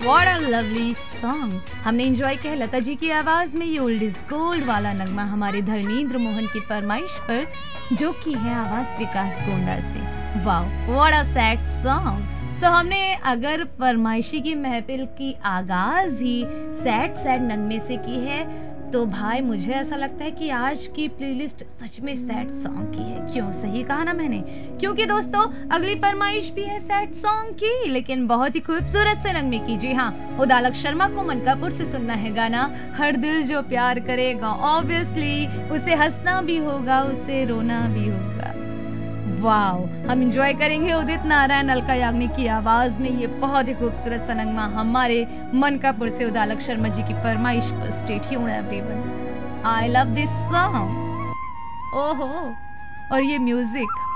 What a lovely song. हमने enjoy किया लता जी की आवाज में ये ओल्ड इज गोल्ड वाला नगमा हमारे धर्मेंद्र मोहन की फरमाइश पर, जो की है आवाज विकास गोंडा से। Wow what a sad song. सो हमने अगर फरमाइशी की महफिल की आगाज ही सैड नगमे से की है, तो भाई मुझे ऐसा लगता है कि आज की प्लेलिस्ट सच में सैड सॉन्ग की है। क्यों, सही कहा ना मैंने? क्योंकि दोस्तों अगली फरमाइश भी है सैड सॉन्ग की, लेकिन बहुत ही खूबसूरत से नगमे की। जी हाँ, उदालक शर्मा को मनकापुर से सुनना है गाना हर दिल जो प्यार करेगा। ऑब्वियसली उसे हंसना भी होगा, उसे रोना भी होगा। वाओ, हम एंजॉय करेंगे उदित नारायण अलका याग्निक की आवाज में ये बहुत ही खूबसूरत सा नगमा हमारे मनकापुर से उदालक शर्मा जी की फरमाइश पर। Stay tuned everyone, I love this song. ओहो, और ये म्यूजिक